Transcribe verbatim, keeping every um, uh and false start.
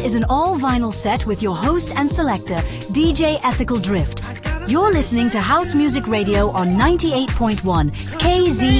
is an all-vinyl set with your host and selector, D J Ethical Drift. You're listening to House Music Radio on ninety-eight point one K Z